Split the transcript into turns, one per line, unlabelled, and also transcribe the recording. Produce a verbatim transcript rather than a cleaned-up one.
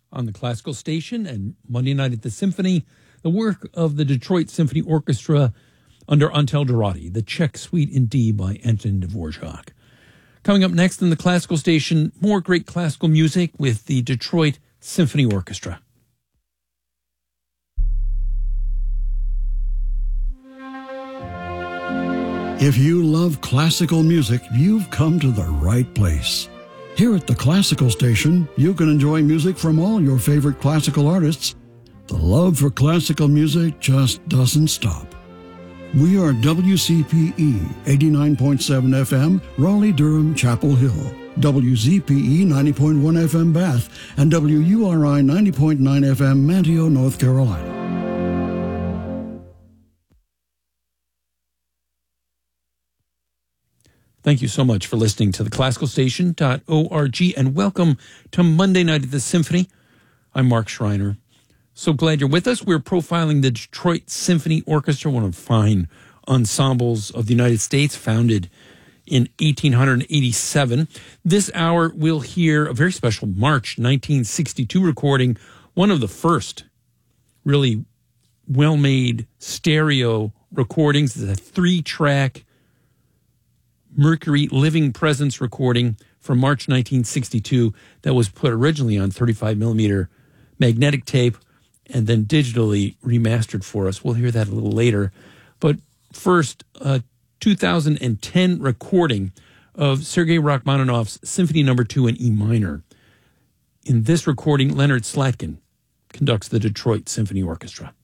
on the classical station, and Monday night at the Symphony, the work of the Detroit Symphony Orchestra under Antel Dorati, the Czech Suite in D by Anton Dvorak. Coming up next in the classical station, more great classical music with the Detroit Symphony Orchestra.
If you love classical music, you've come to the right place. Here at the Classical Station, you can enjoy music from all your favorite classical artists. The love for classical music just doesn't stop. We are W C P E eighty-nine point seven F M, Raleigh-Durham, Chapel Hill, W Z P E ninety point one F M, Bath, and W U R I ninety point nine F M, Manteo, North Carolina.
Thank you so much for listening to the classical station dot org, and welcome to Monday Night at the Symphony. I'm Mark Schreiner. So glad you're with us. We're profiling the Detroit Symphony Orchestra, one of the fine ensembles of the United States, founded in eighteen eighty-seven. This hour, we'll hear a very special March nineteen sixty-two recording, one of the first really well-made stereo recordings. It's a three-track Mercury Living Presence recording from March nineteen sixty-two that was put originally on thirty-five millimeter magnetic tape and then digitally remastered for us. We'll hear that a little later. But first, a two thousand ten recording of Sergei Rachmaninoff's Symphony Number two in E minor. In this recording, Leonard Slatkin conducts the Detroit Symphony Orchestra.